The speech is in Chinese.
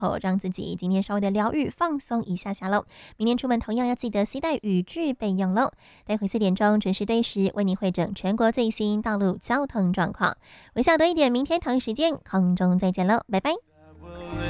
让自己今天稍微的疗愈放松一下下喽。明天出门同样要记得携带雨具备用喽。待会4点钟准时对时为您汇整全国最新道路交通状况。微笑多一点，明天同一时间空中再见喽，拜拜。